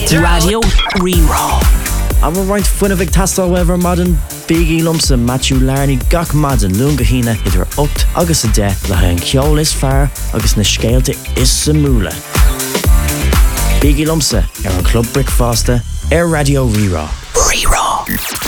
Radio Rerá. A bh roiint fuinna bh tastal wever madan Biggie Lumsa Matthew Larney gach madan lunga hína idir 8 agus a 10 le an ceol is fear agus na scéalte is sa múla. Biggie Lumsa ar an Club Brickfaste ar Radio Rerá. Rerá.